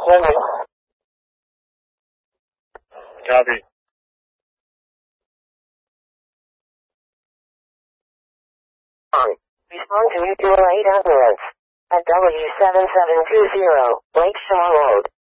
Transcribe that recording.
Copy. Respond to Mutual Aid Ambulance at W7720 Lake Shaw Road.